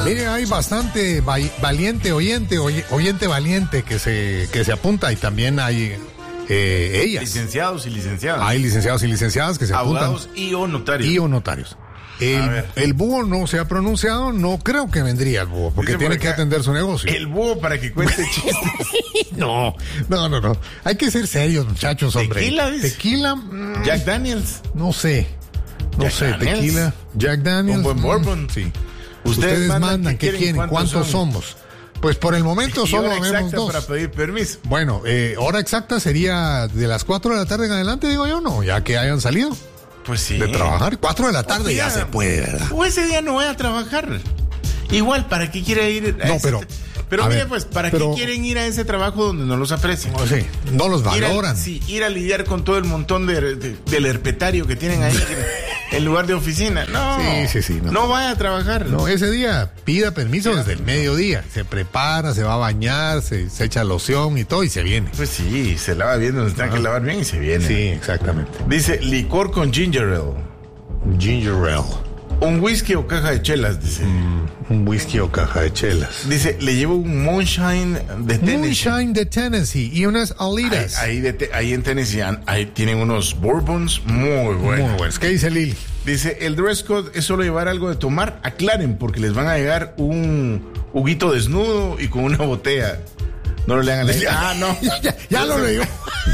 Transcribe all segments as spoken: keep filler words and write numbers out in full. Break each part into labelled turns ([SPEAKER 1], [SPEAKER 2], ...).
[SPEAKER 1] Mire, hay bastante va- valiente oyente, oy- oyente valiente que se, que se apunta y también hay eh, ellas.
[SPEAKER 2] Licenciados y licenciadas.
[SPEAKER 1] Hay licenciados y licenciadas que se
[SPEAKER 2] Abogados
[SPEAKER 1] apuntan.
[SPEAKER 2] y o notarios.
[SPEAKER 1] Y o notarios. El, el búho no se ha pronunciado, no creo que vendría el búho, porque
[SPEAKER 2] Dice
[SPEAKER 1] tiene
[SPEAKER 2] por
[SPEAKER 1] que
[SPEAKER 2] acá,
[SPEAKER 1] atender su negocio.
[SPEAKER 2] El búho para que cuente chistes.
[SPEAKER 1] No, no, no, no. Hay que ser serios, muchachos, hombre.
[SPEAKER 2] Tequila, dice.
[SPEAKER 1] Tequila, mm,
[SPEAKER 2] Jack Daniels.
[SPEAKER 1] no sé. No
[SPEAKER 2] Jack
[SPEAKER 1] sé,
[SPEAKER 2] Daniels.
[SPEAKER 1] tequila, Jack Daniels.
[SPEAKER 2] Un buen
[SPEAKER 1] mm,
[SPEAKER 2] bourbon.
[SPEAKER 1] Sí.
[SPEAKER 2] Ustedes
[SPEAKER 1] Ustedes,
[SPEAKER 2] mandan
[SPEAKER 1] mandan,
[SPEAKER 2] qué
[SPEAKER 1] ¿qué
[SPEAKER 2] quieren,
[SPEAKER 1] quieren?
[SPEAKER 2] ¿cuántos
[SPEAKER 1] ¿Cuántos
[SPEAKER 2] son?
[SPEAKER 1] somos? Pues por el momento
[SPEAKER 2] Y
[SPEAKER 1] solo
[SPEAKER 2] hora
[SPEAKER 1] vemos
[SPEAKER 2] exacta
[SPEAKER 1] dos.
[SPEAKER 2] para pedir permiso.
[SPEAKER 1] Bueno, eh, hora exacta sería de las cuatro de la tarde en adelante, digo yo, no, ya que hayan salido
[SPEAKER 2] Pues sí.
[SPEAKER 1] de trabajar. cuatro de la tarde
[SPEAKER 2] Oye,
[SPEAKER 1] ya se puede, ¿verdad?
[SPEAKER 2] O ese día no voy a trabajar. Igual, ¿para qué quiere ir? a
[SPEAKER 1] No,
[SPEAKER 2] ese-
[SPEAKER 1] pero,
[SPEAKER 2] Pero
[SPEAKER 1] a
[SPEAKER 2] mire,
[SPEAKER 1] ver,
[SPEAKER 2] pues, ¿para
[SPEAKER 1] pero-
[SPEAKER 2] qué quieren ir a ese trabajo donde no los aprecian?
[SPEAKER 1] No sé, no los
[SPEAKER 2] Ir a-
[SPEAKER 1] valoran.
[SPEAKER 2] sí, ir a lidiar con todo el montón de, de- del herpetario que tienen ahí en lugar de oficina. No,
[SPEAKER 1] Sí, sí, sí, no.
[SPEAKER 2] No vaya a trabajar.
[SPEAKER 1] No, ese día pida permiso desde el mediodía. Se prepara, se va a bañar, se, se echa loción y todo y se viene.
[SPEAKER 2] Pues sí, se lava bien donde tenga que lavar bien y se viene.
[SPEAKER 1] Sí, exactamente.
[SPEAKER 2] Dice licor con ginger ale.
[SPEAKER 1] Ginger ale.
[SPEAKER 2] Un whisky o caja de chelas, dice.
[SPEAKER 1] Un whisky o caja de chelas.
[SPEAKER 2] Dice, le llevo un moonshine de Tennessee.
[SPEAKER 1] Moonshine de Tennessee y unas
[SPEAKER 2] Ahí,
[SPEAKER 1] alitas.
[SPEAKER 2] ahí, de te- ahí en Tennessee han- ahí tienen unos bourbons muy buenos.
[SPEAKER 1] Muy buenas. ¿Qué dice Lili?
[SPEAKER 2] Dice, el dress code es solo llevar algo de tomar. Aclaren, porque les van a llegar un juguito desnudo y con una botella. No lo lean a la... Ah, no.
[SPEAKER 1] ya, ya, ya lo leyó.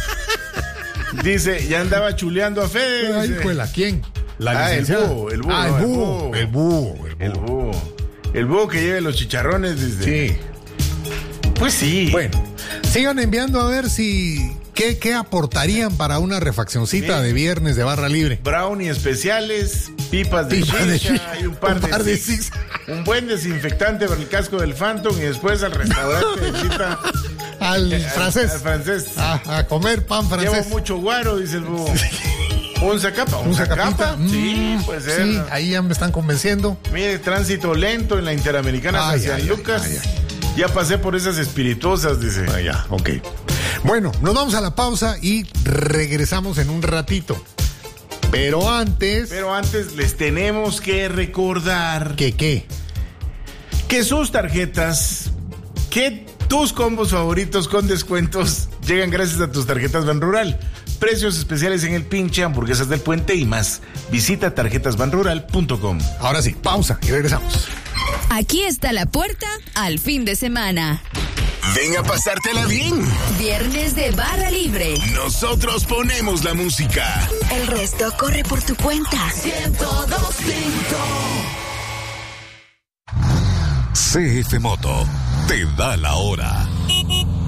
[SPEAKER 2] Dice, ya andaba chuleando a Fede.
[SPEAKER 1] Ay,
[SPEAKER 2] dice.
[SPEAKER 1] juela, ¿quién? La
[SPEAKER 2] Ah, el
[SPEAKER 1] licenciada.
[SPEAKER 2] búho, el búho,
[SPEAKER 1] Ah,
[SPEAKER 2] no,
[SPEAKER 1] el
[SPEAKER 2] el
[SPEAKER 1] búho.
[SPEAKER 2] búho.
[SPEAKER 1] El búho. El
[SPEAKER 2] El
[SPEAKER 1] búho.
[SPEAKER 2] búho. El búho que lleve los chicharrones, dice.
[SPEAKER 1] Sí.
[SPEAKER 2] Pues sí.
[SPEAKER 1] Bueno, sigan enviando a ver si qué, qué aportarían para una refaccioncita
[SPEAKER 2] Sí.
[SPEAKER 1] de viernes de barra libre.
[SPEAKER 2] Brownie especiales, pipas de
[SPEAKER 1] Pipas de
[SPEAKER 2] chicha
[SPEAKER 1] chicha,
[SPEAKER 2] y un par,
[SPEAKER 1] un
[SPEAKER 2] de,
[SPEAKER 1] par de
[SPEAKER 2] six.
[SPEAKER 1] six.
[SPEAKER 2] Un buen desinfectante para el casco del Phantom y después al restaurante de visita
[SPEAKER 1] Al
[SPEAKER 2] al-
[SPEAKER 1] francés.
[SPEAKER 2] al francés.
[SPEAKER 1] A, a comer pan
[SPEAKER 2] Llevo
[SPEAKER 1] francés.
[SPEAKER 2] mucho guaro, dice el búho. ¿Un zacapa? ¿Un,
[SPEAKER 1] Un
[SPEAKER 2] zacapa?
[SPEAKER 1] zacapita.
[SPEAKER 2] Sí,
[SPEAKER 1] Mm,
[SPEAKER 2] puede ser.
[SPEAKER 1] Sí, ahí ya me están convenciendo.
[SPEAKER 2] Mire, tránsito lento en la Interamericana
[SPEAKER 1] Ay,
[SPEAKER 2] hacia
[SPEAKER 1] ay,
[SPEAKER 2] San
[SPEAKER 1] ay,
[SPEAKER 2] Lucas.
[SPEAKER 1] ay, ay.
[SPEAKER 2] Ya pasé por esas espirituosas, dice.
[SPEAKER 1] Ah, ya, ok. Bueno, nos vamos a la pausa y regresamos en un ratito. Pero antes...
[SPEAKER 2] Pero antes les tenemos que recordar
[SPEAKER 1] ¿Qué qué?
[SPEAKER 2] que sus tarjetas, que tus combos favoritos con descuentos llegan gracias a tus tarjetas Banrural. Precios especiales en el pinche, hamburguesas del puente y más. Visita tarjetas banrural punto com.
[SPEAKER 1] Ahora sí, pausa y regresamos.
[SPEAKER 3] Aquí está la puerta al fin de semana.
[SPEAKER 4] Ven a pasártela bien.
[SPEAKER 3] Viernes de barra libre.
[SPEAKER 4] Nosotros ponemos la música.
[SPEAKER 3] El resto corre por tu cuenta.
[SPEAKER 4] ciento dos punto cinco. C F Moto te da la hora.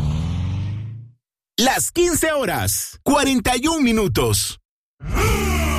[SPEAKER 4] Las quince horas, cuarenta y un minutos.